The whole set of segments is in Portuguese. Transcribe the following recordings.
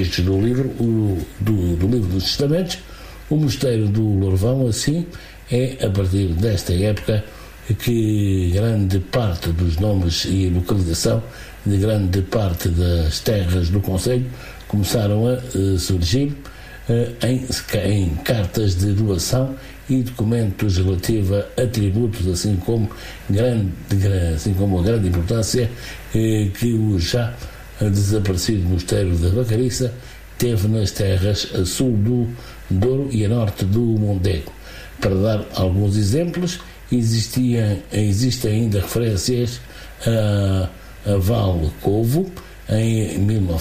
registros do livro, do livro dos testamentos. O mosteiro do Lourvão, assim, é a partir desta época que grande parte dos nomes e localização de grande parte das terras do concelho começaram a surgir em cartas de doação e documentos relativos a tributos, assim como a grande importância que o já desaparecido mosteiro da Vacariça teve nas terras a sul do Douro e a norte do Mondego. Para dar alguns exemplos, existem ainda referências a Val Covo, em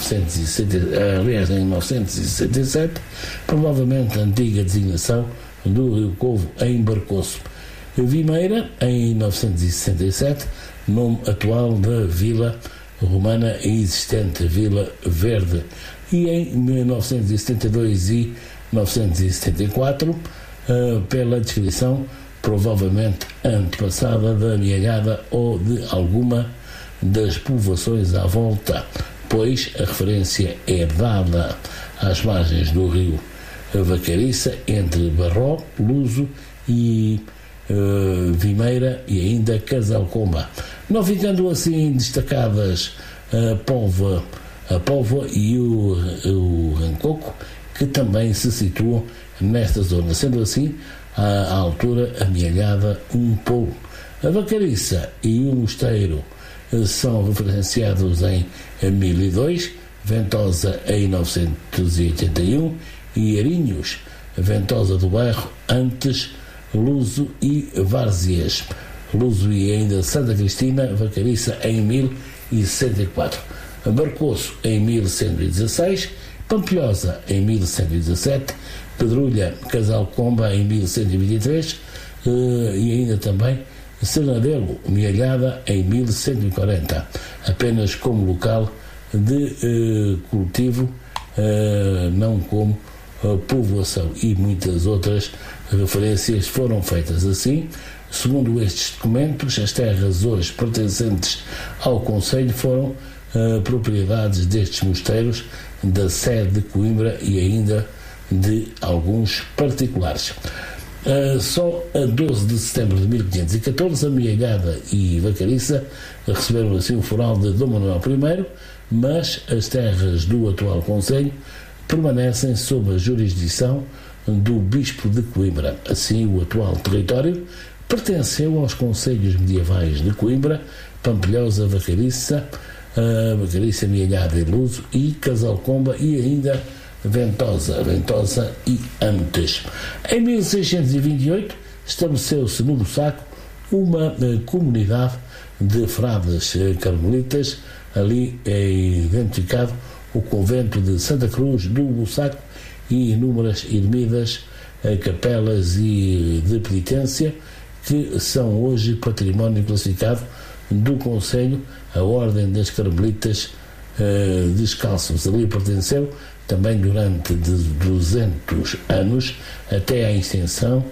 1967, provavelmente a antiga designação do Rio Covo em Barcoço. Vimeira, em 1967, nome atual da Vila Romana existente, Vila Verde. E em 1972 e 1974, pela descrição provavelmente antepassada da Amealhada ou de alguma das povoações à volta, pois a referência é dada às margens do rio Vacariça, entre Barró, Luso e Vimeira e ainda Casalcomba, não ficando assim destacadas a Póvoa e o Rancoco, que também se situam nesta zona, sendo assim à altura amealhada um pouco. A Vacariça e o mosteiro são referenciados em 1002, Ventosa em 981 e Arinhos, Ventosa do Bairro, antes Luso e Várzeas, Luso e ainda Santa Cristina, Vacariça em 1064, Barcoço em 1116, Pampilhosa em 1117, Pedrulha, Casalcomba em 1123 e ainda também Senadelo, Mealhada em 1140, apenas como local de cultivo, não como povoação, e muitas outras referências foram feitas. Assim, segundo estes documentos, as terras hoje pertencentes ao concelho foram propriedades destes mosteiros, da sede de Coimbra e ainda de alguns particulares. Só a 12 de setembro de 1514, Amealhada e Vacariça receberam assim o foral de Dom Manuel I, mas as terras do atual concelho permanecem sob a jurisdição do Bispo de Coimbra. Assim, o atual território pertenceu aos concelhos medievais de Coimbra, Pampilhosa, Vacariça, Amealhada e Luso e Casalcomba e ainda Ventosa e Antes. Em 1628 estabeleceu-se no Bussaco uma comunidade de frades carmelitas. Ali é identificado o convento de Santa Cruz do Bussaco e inúmeras ermidas, capelas e de penitência que são hoje património classificado do concelho. A Ordem das Carmelitas Descalços ali pertenceu também durante 200 anos até à extinção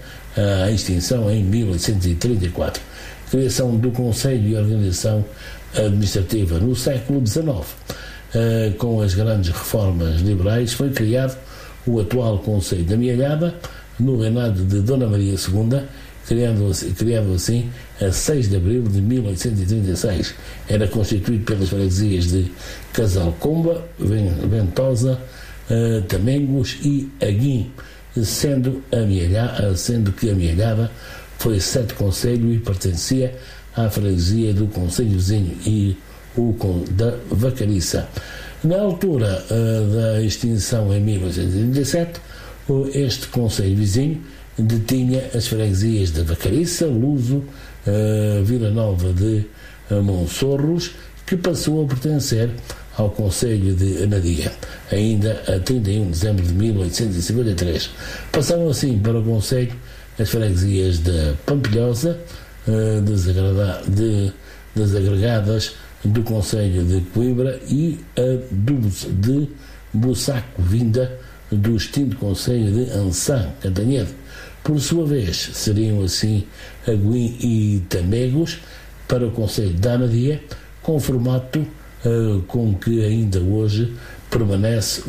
em 1834. Criação do Conselho e organização administrativa no século XIX. Com as grandes reformas liberais foi criado o atual Conselho da Amealhada no reinado de Dona Maria II, criado assim a 6 de abril de 1836. Era constituído pelas freguesias de Casalcomba, Ventosa, Tamengos e Aguim, sendo que Amealhada foi sede concelho e pertencia à freguesia do concelho vizinho e o da Vacariça. Na altura da extinção em 1837, este concelho vizinho detinha as freguesias de Vacariça, Luso, Vila Nova de Monsorros, que passou a pertencer ao concelho de Anadia, ainda a 31 de dezembro de 1853. Passaram assim para o concelho as freguesias da Pampilhosa, desagregadas do concelho de Coimbra, e a de Bussaco, vinda do extinto concelho de Ançã, Cantanhede. Por sua vez, seriam assim Aguim e Tamegos para o concelho de Anadia, com formato com que ainda hoje permanece